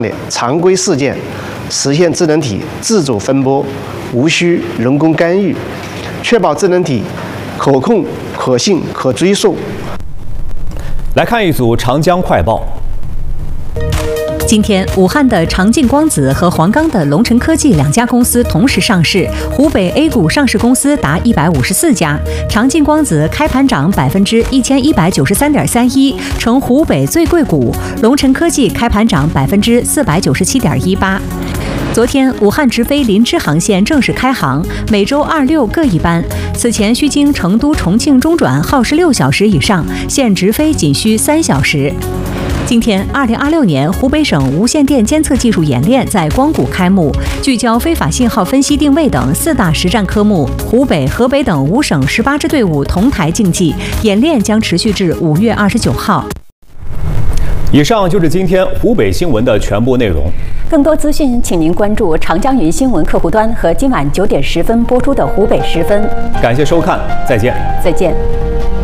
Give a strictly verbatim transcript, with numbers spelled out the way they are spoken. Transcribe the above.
常规事件，实现智能体自主分拨，无需人工干预，确保智能体可控、可信、可追溯。 来看一组长江快报。 今天，武汉的长进光子和黄冈的龙辰科技两家公司同时上市，湖北 A 股上市公司达一百五十四家。长进光子开盘涨百分之一千一百九十三点三一，成湖北最贵股；龙辰科技开盘涨百分之四百九十七点一八。昨天，武汉直飞林芝航线正式开航，每周二六各一班。此前需经成都、重庆中转，耗时六小时以上，现直飞仅需三小时。今天，二零二六年湖北省无线电监测技术演练在光谷开幕，聚焦非法信号分析定位等四大实战科目。湖北、河北等五省十八支队伍同台竞技，演练将持续至五月二十九号。 以上就是今天湖北新闻的全部内容。 更多资讯，请您关注长江云新闻客户端和今晚九点十分播出的湖北十分。 感谢收看，再见。 再见。